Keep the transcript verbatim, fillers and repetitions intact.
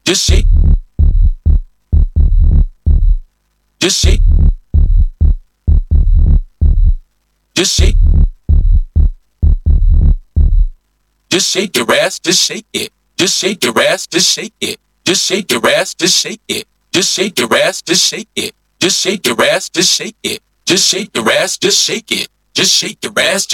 just shake, just shake, just shake, just shake your ass, just shake it, just shake your ass, just shake it, just shake your ass, just shake it, just shake your ass, just shake it, just shake your ass, just shake it, just shake your ass, just shake it, just shake your ass.